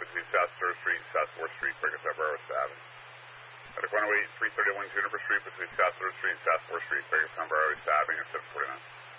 between South 3rd Street and South 4th Street, Quakertown Burroughs Avenue. Medic 108, 331 Juniper Street between South 3rd Street and South 4th Street, Quakertown Burroughs Avenue, 749.